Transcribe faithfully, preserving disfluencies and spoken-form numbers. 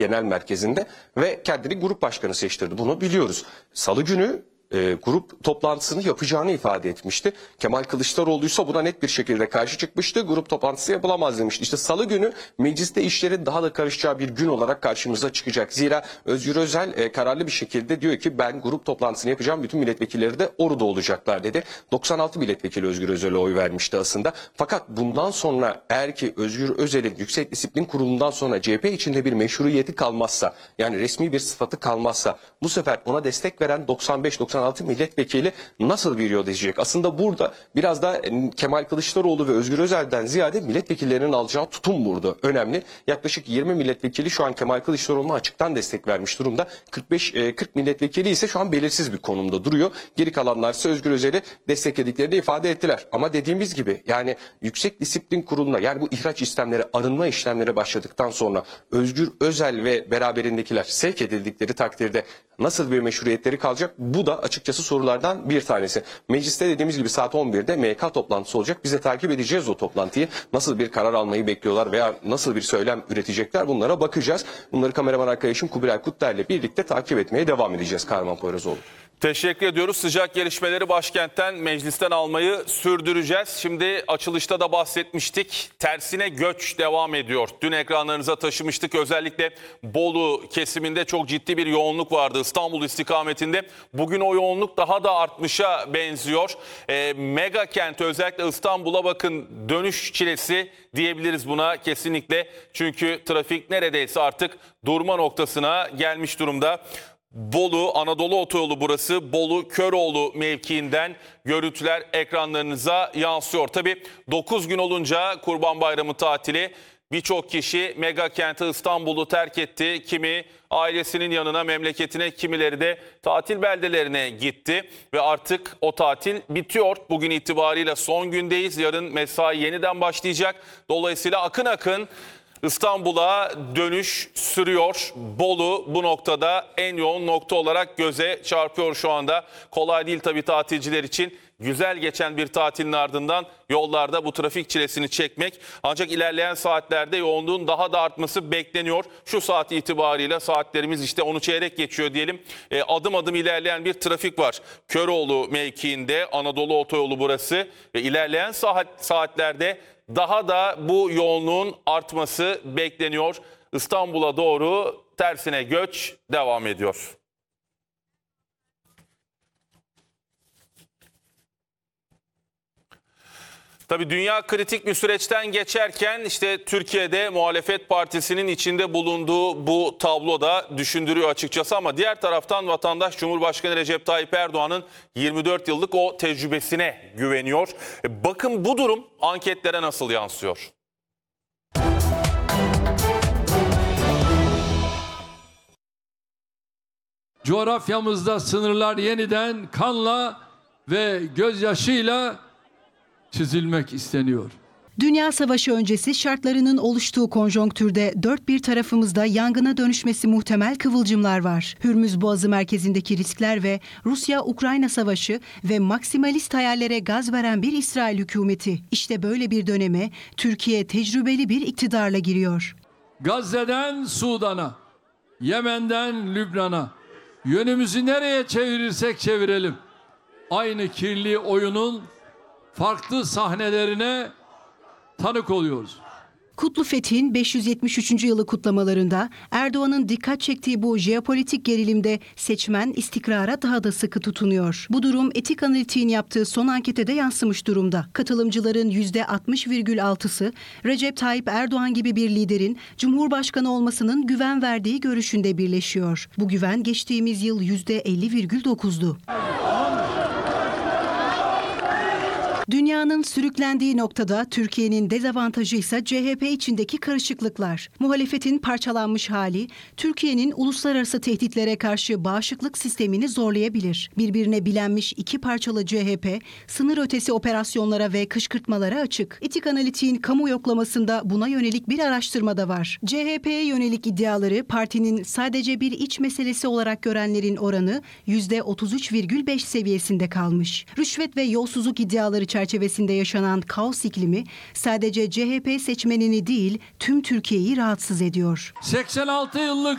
Genel Merkezi'nde ve kendini grup başkanı seçtirdi. Bunu biliyoruz. Salı günü E, grup toplantısını yapacağını ifade etmişti. Kemal Kılıçdaroğlu ise buna net bir şekilde karşı çıkmıştı. Grup toplantısı yapılamaz demişti. İşte salı günü mecliste işlerin daha da karışacağı bir gün olarak karşımıza çıkacak. Zira Özgür Özel e, kararlı bir şekilde diyor ki ben grup toplantısını yapacağım. Bütün milletvekilleri de orada olacaklar dedi. doksan altı milletvekili Özgür Özel'e oy vermişti aslında. Fakat bundan sonra eğer ki Özgür Özel'in Yüksek Disiplin Kurulu'ndan sonra C H P içinde bir meşruiyeti kalmazsa, yani resmi bir sıfatı kalmazsa, bu sefer ona destek veren doksan beş doksan altı milletvekili nasıl bir yol izleyecek? Aslında burada biraz da Kemal Kılıçdaroğlu ve Özgür Özel'den ziyade milletvekillerinin alacağı tutum burada önemli. Yaklaşık yirmi milletvekili şu an Kemal Kılıçdaroğlu'na açıktan destek vermiş durumda. kırk beş kırk milletvekili ise şu an belirsiz bir konumda duruyor. Geri kalanlar ise Özgür Özel'i desteklediklerini ifade ettiler. Ama dediğimiz gibi yani Yüksek Disiplin Kurulu'na, yani bu ihraç işlemleri, arınma işlemleri başladıktan sonra Özgür Özel ve beraberindekiler sevk edildikleri takdirde nasıl bir meşruiyetleri kalacak? Bu da açıkçası sorulardan bir tanesi. Mecliste dediğimiz gibi saat on birde M Y K toplantısı olacak. Biz de takip edeceğiz o toplantıyı. Nasıl bir karar almayı bekliyorlar veya nasıl bir söylem üretecekler, bunlara bakacağız. Bunları kameraman arkadaşım Kubilay Kutlar ile birlikte takip etmeye devam edeceğiz Kahraman Poyrazoğlu. Teşekkür ediyoruz. Sıcak gelişmeleri başkentten, meclisten almayı sürdüreceğiz. Şimdi açılışta da bahsetmiştik. Tersine göç devam ediyor. Dün ekranlarınıza taşımıştık. Özellikle Bolu kesiminde çok ciddi bir yoğunluk vardı İstanbul istikametinde. Bugün o yoğunluk daha da artmışa benziyor. E, mega kent, özellikle İstanbul'a bakın, dönüş çilesi diyebiliriz buna kesinlikle. Çünkü trafik neredeyse artık durma noktasına gelmiş durumda. Bolu, Anadolu Otoyolu burası. Bolu Köroğlu mevkiinden görüntüler ekranlarınıza yansıyor. Tabii dokuz gün olunca Kurban Bayramı tatili, birçok kişi mega kenti İstanbul'u terk etti. Kimi ailesinin yanına, memleketine, kimileri de tatil beldelerine gitti. Ve artık o tatil bitiyor. Bugün itibariyle son gündeyiz. Yarın mesai yeniden başlayacak. Dolayısıyla akın akın İstanbul'a dönüş sürüyor. Bolu bu noktada en yoğun nokta olarak göze çarpıyor şu anda. Kolay değil tabii tatilciler için. Güzel geçen bir tatilin ardından yollarda bu trafik çilesini çekmek. Ancak ilerleyen saatlerde yoğunluğun daha da artması bekleniyor. Şu saat itibariyle saatlerimiz işte onu çeyrek geçiyor diyelim. E, adım adım ilerleyen bir trafik var. Köroğlu mevkiinde, Anadolu Otoyolu burası. Ve ilerleyen saat, saatlerde daha da bu yoğunluğun artması bekleniyor. İstanbul'a doğru tersine göç devam ediyor. Tabii dünya kritik bir süreçten geçerken işte Türkiye'de muhalefet partisinin içinde bulunduğu bu tablo da düşündürüyor açıkçası. Ama diğer taraftan vatandaş Cumhurbaşkanı Recep Tayyip Erdoğan'ın yirmi dört yıllık o tecrübesine güveniyor. Bakın bu durum anketlere nasıl yansıyor? Coğrafyamızda sınırlar yeniden kanla ve gözyaşıyla çizilmek isteniyor. Dünya Savaşı öncesi şartlarının oluştuğu konjonktürde dört bir tarafımızda yangına dönüşmesi muhtemel kıvılcımlar var. Hürmüz Boğazı merkezindeki riskler ve Rusya-Ukrayna savaşı ve maksimalist hayallere gaz veren bir İsrail hükümeti. İşte böyle bir döneme Türkiye tecrübeli bir iktidarla giriyor. Gazze'den Sudan'a, Yemen'den Lübnan'a, yönümüzü nereye çevirirsek çevirelim, aynı kirli oyunun farklı sahnelerine tanık oluyoruz. Kutlu Fetih'in beş yüz yetmiş üçüncü yılı kutlamalarında Erdoğan'ın dikkat çektiği bu jeopolitik gerilimde seçmen istikrara daha da sıkı tutunuyor. Bu durum Etik Analitik'in yaptığı son ankete de yansımış durumda. Katılımcıların yüzde altmış virgül altısı Recep Tayyip Erdoğan gibi bir liderin Cumhurbaşkanı olmasının güven verdiği görüşünde birleşiyor. Bu güven geçtiğimiz yıl yüzde elli virgül dokuzdu. Dünyanın sürüklendiği noktada Türkiye'nin dezavantajı ise C H P içindeki karışıklıklar. Muhalefetin parçalanmış hali, Türkiye'nin uluslararası tehditlere karşı bağışıklık sistemini zorlayabilir. Birbirine bilenmiş iki parçalı C H P, sınır ötesi operasyonlara ve kışkırtmalara açık. Etik Analitik'in kamu yoklamasında buna yönelik bir araştırma da var. C H P'ye yönelik iddiaları partinin sadece bir iç meselesi olarak görenlerin oranı yüzde otuz üç virgül beş seviyesinde kalmış. Rüşvet ve yolsuzluk iddiaları içerisinde çerçevesinde yaşanan kaos iklimi sadece C H P seçmenini değil tüm Türkiye'yi rahatsız ediyor. seksen altı yıllık